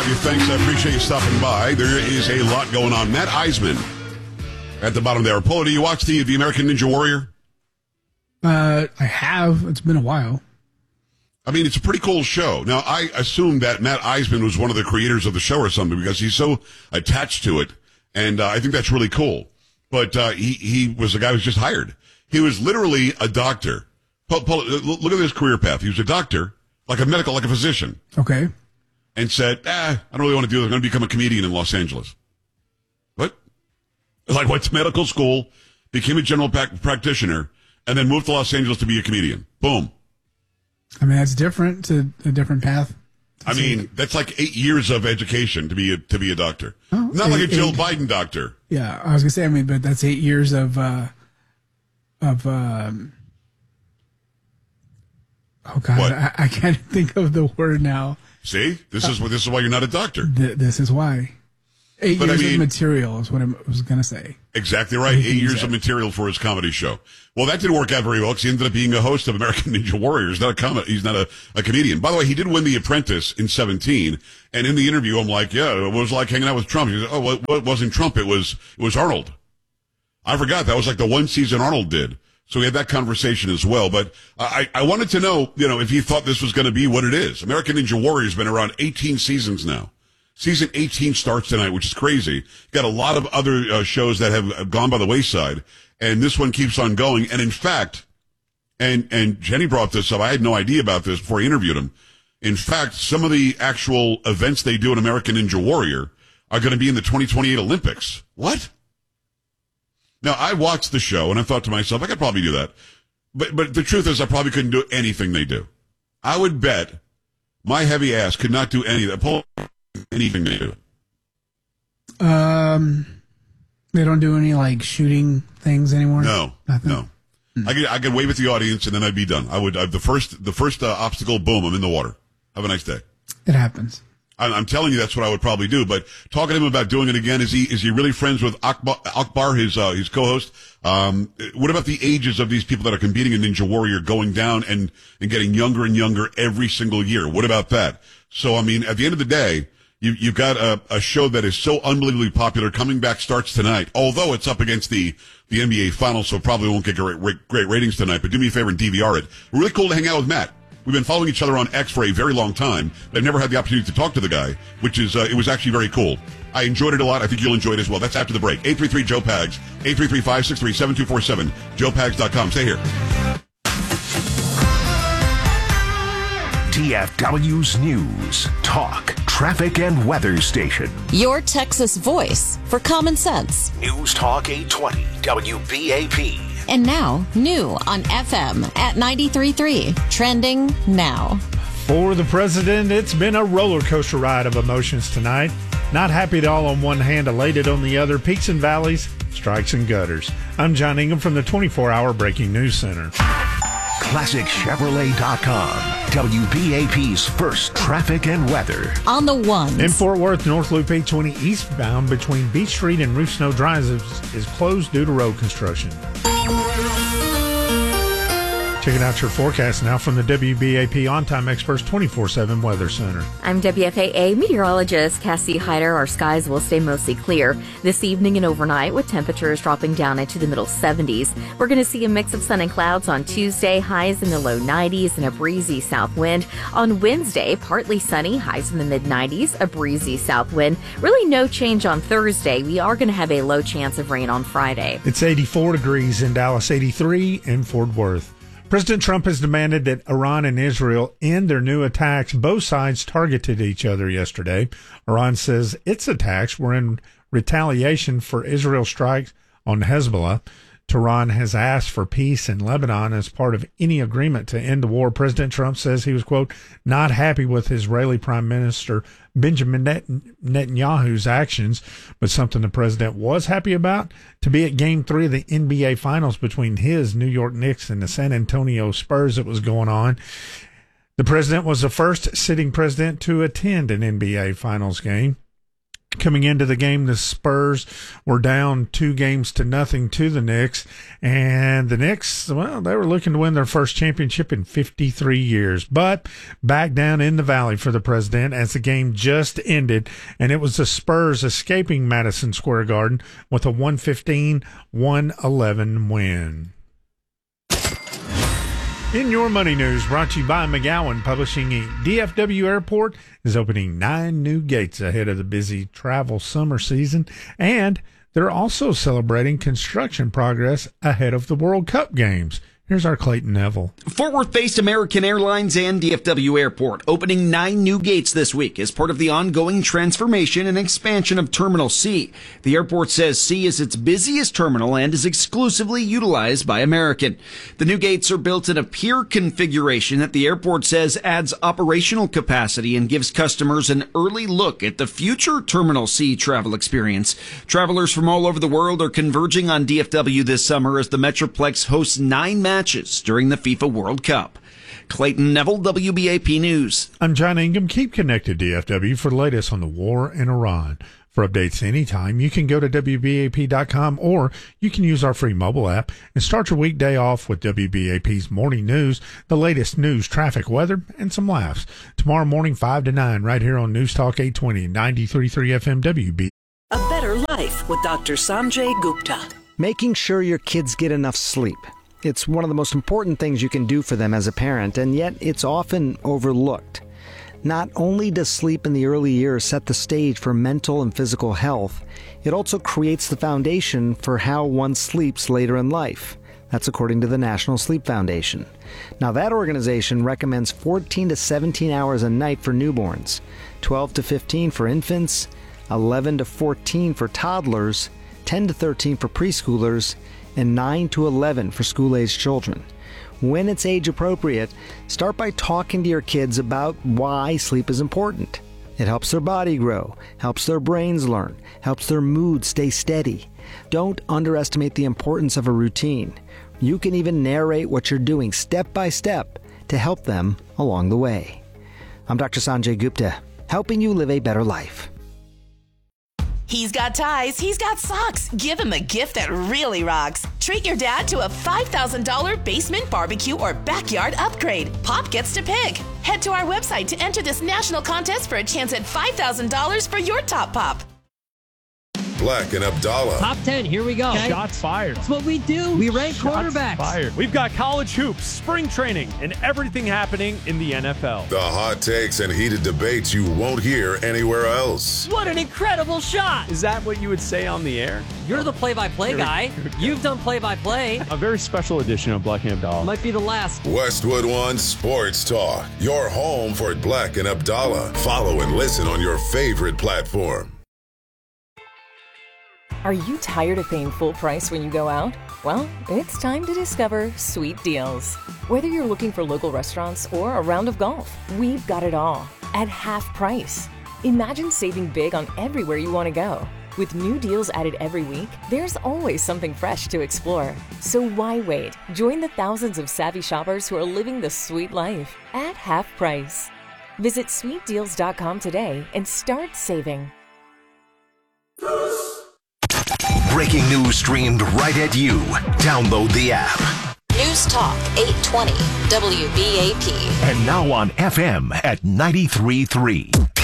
Thanks. I appreciate you stopping by. There is a lot going on. Matt Eisman at the bottom there. Polo, do you watch the American Ninja Warrior? I have. It's been a while. I mean, it's a pretty cool show. Now, I assume that Matt Eisman was one of the creators of the show or something because he's so attached to it, and I think that's really cool. But he was a guy who was just hired. He was literally a doctor. Look at his career path. He was a doctor, like a physician. Okay. And said, I don't really want to do this. I'm going to become a comedian in Los Angeles. What? Like, went to medical school, became a general practitioner, and then moved to Los Angeles to be a comedian. Boom. I mean, that's different. It's a different path. I mean, that's like 8 years of education to be a doctor. Oh, Not like a Jill Biden doctor. Yeah, I was gonna say. I mean, but that's 8 years of oh God, I can't think of the word now. See, this is why you're not a doctor. This is why. 8 years of material is what I was going to say. Exactly right. 8 years of material for his comedy show. Well, that didn't work out very well because he ended up being a host of American Ninja Warrior. He's not a comedian. By the way, he did win The Apprentice in 2017. And in the interview, I'm like, yeah, it was like hanging out with Trump. He said, oh, well, it wasn't Trump. It was Arnold. I forgot. That was like the one season Arnold did. So we had that conversation as well. But I wanted to know, if he thought this was going to be what it is. American Ninja Warrior has been around 18 seasons now. Season 18 starts tonight, which is crazy. Got a lot of other shows that have gone by the wayside, and this one keeps on going. And in fact, and Jenny brought this up. I had no idea about this before I interviewed him. In fact, some of the actual events they do in American Ninja Warrior are going to be in the 2028 Olympics. What? Now, I watched the show, and I thought to myself, I could probably do that. But the truth is, I probably couldn't do anything they do. I would bet my heavy ass could not do any of that. Anything they do. They don't do any like shooting things anymore. No, nothing? No. I could wave at the audience and then I'd be done. The first obstacle, boom, I'm in the water. Have a nice day. It happens. I'm telling you, that's what I would probably do. But talking to him about doing it again, is he really friends with Akbar, his co-host? What about the ages of these people that are competing in Ninja Warrior going down and getting younger and younger every single year? What about that? So, I mean, at the end of the day, you've got a show that is so unbelievably popular. Coming Back starts tonight, although it's up against the NBA Finals, so probably won't get great ratings tonight. But do me a favor and DVR it. Really cool to hang out with Matt. We've been following each other on X for a very long time, but I've never had the opportunity to talk to the guy, which is, it was actually very cool. I enjoyed it a lot. I think you'll enjoy it as well. That's after the break. 833-JOE-PAGS, 833-563-7247, joepags.com. Stay here. DFW's News, Talk, Traffic, and Weather Station. Your Texas voice for common sense. News Talk 820, WBAP. And now, new on FM at 93.3. Trending now. For the president, it's been a roller coaster ride of emotions tonight. Not happy at all on one hand, elated on the other. Peaks and valleys, strikes and gutters. I'm John Ingham from the 24-hour Breaking News Center. ClassicChevrolet.com. WBAP's first traffic and weather. On the ones. In Fort Worth, North Loop 820 eastbound between Beach Street and Roof Snow Drive is closed due to road construction. Checking out your forecast now from the WBAP On-Time Experts 24/7 Weather Center. I'm WFAA meteorologist Cassie Hyder. Our skies will stay mostly clear this evening and overnight with temperatures dropping down into the middle 70s. We're going to see a mix of sun and clouds on Tuesday, highs in the low 90s and a breezy south wind. On Wednesday, partly sunny, highs in the mid 90s, a breezy south wind. Really no change on Thursday. We are going to have a low chance of rain on Friday. It's 84 degrees in Dallas, 83 in Fort Worth. President Trump has demanded that Iran and Israel end their new attacks. Both sides targeted each other yesterday. Iran says its attacks were in retaliation for Israel's strikes on Hezbollah. Tehran has asked for peace in Lebanon as part of any agreement to end the war. President Trump says he was, quote, not happy with Israeli Prime Minister Benjamin Netanyahu's actions, but something the president was happy about, to be at Game 3 of the NBA Finals between his New York Knicks and the San Antonio Spurs that was going on. The president was the first sitting president to attend an NBA Finals game. Coming into the game, the Spurs were down 2-0 to the Knicks. And the Knicks, well, they were looking to win their first championship in 53 years. But back down in the valley for the President as the game just ended. And it was the Spurs escaping Madison Square Garden with a 115-111 win. In your money news, brought to you by McGowan Publishing Inc. DFW Airport is opening 9 new gates ahead of the busy travel summer season, and they're also celebrating construction progress ahead of the World Cup games. Here's our Clayton Neville. Fort Worth-based American Airlines and DFW Airport opening 9 new gates this week as part of the ongoing transformation and expansion of Terminal C. The airport says C is its busiest terminal and is exclusively utilized by American. The new gates are built in a pier configuration that the airport says adds operational capacity and gives customers an early look at the future Terminal C travel experience. Travelers from all over the world are converging on DFW this summer as the Metroplex hosts 9 matches during the FIFA World Cup. Clayton Neville, WBAP News. I'm John Ingham. Keep connected to DFW for the latest on the war in Iran. For updates anytime, you can go to WBAP.com or you can use our free mobile app and start your weekday off with WBAP's morning news, the latest news, traffic, weather, and some laughs. Tomorrow morning, 5 to 9, right here on News Talk 820, 93.3 FM WB. A better life with Dr. Sanjay Gupta. Making sure your kids get enough sleep. It's one of the most important things you can do for them as a parent, and yet it's often overlooked. Not only does sleep in the early years set the stage for mental and physical health, it also creates the foundation for how one sleeps later in life. That's according to the National Sleep Foundation. Now, that organization recommends 14 to 17 hours a night for newborns, 12 to 15 for infants, 11 to 14 for toddlers, 10 to 13 for preschoolers, and 9 to 11 for school-aged children. When it's age appropriate, start by talking to your kids about why sleep is important. It helps their body grow, helps their brains learn, helps their mood stay steady. Don't underestimate the importance of a routine. You can even narrate what you're doing step by step to help them along the way. I'm Dr. Sanjay Gupta, helping you live a better life. He's got ties, he's got socks. Give him a gift that really rocks. Treat your dad to a $5,000 basement barbecue or backyard upgrade. Pop gets to pick. Head to our website to enter this national contest for a chance at $5,000 for your top pop. Black and Abdallah. Top 10, here we go. Okay. Shots fired. That's what we do. We rank quarterbacks. Fired. We've got college hoops, spring training, and everything happening in the NFL. The hot takes and heated debates you won't hear anywhere else. What an incredible shot. Is that what you would say on the air? You're the play-by-play guy. You've done play-by-play. A very special edition of Black and Abdallah. Might be the last. Westwood One Sports Talk. Your home for Black and Abdallah. Follow and listen on your favorite platform. Are you tired of paying full price when you go out? Well, it's time to discover Sweet Deals. Whether you're looking for local restaurants or a round of golf, we've got it all at half price. Imagine saving big on everywhere you want to go. With new deals added every week, there's always something fresh to explore. So why wait? Join the thousands of savvy shoppers who are living the sweet life at half price. Visit sweetdeals.com today and start saving. Breaking news streamed right at you. Download the app. News Talk 820 WBAP. And now on FM at 93.3.